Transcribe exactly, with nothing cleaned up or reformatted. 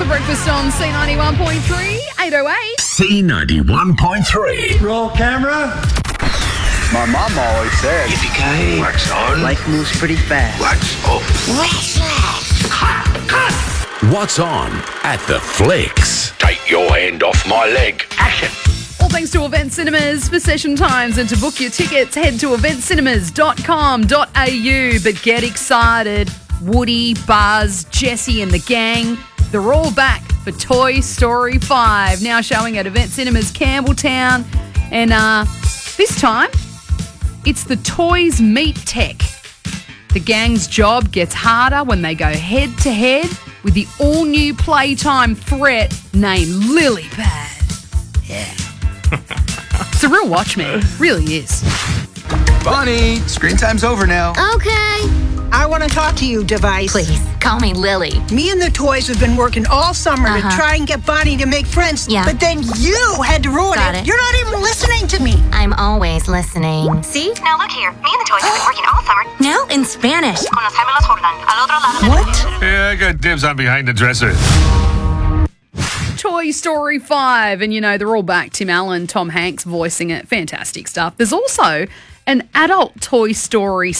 Breakfast on C ninety-one point three, eight oh eight. C ninety-one point three. Roll camera. My mom always said, Yippee-ki-yay. wax on, Life moves pretty fast. Wax off. Cut, cut. What's on at the Flicks? Take your hand off my leg. Action. All thanks to Event Cinemas. For session times and to book your tickets, head to event cinemas dot com dot a u. But get excited. Woody, Buzz, Jessie and the gang, they're all back for Toy Story five. Now showing at Event Cinemas Campbelltown. And uh, this time, it's the toys meet tech. The gang's job gets harder when they go head-to-head with the all-new playtime threat named Lilypad. Yeah. It's a real watch, man. Really is. Bonnie, screen time's over now. Okay. I want to talk to you, Device. Please, call me Lily. Me and the toys have been working all summer Uh-huh. to try and get Bonnie to make friends. Yeah. But then you had to ruin Got it. it. You're not even listening to me. I'm always listening. See? Now look here. Me and the toys have been working all summer. Now in Spanish. Con los gemelos Jordan. Al otro lado del What? Yeah, I got dibs on behind the dresser. Toy Story five. And, you know, they're all back. Tim Allen, Tom Hanks voicing it. Fantastic stuff. There's also an adult Toy Story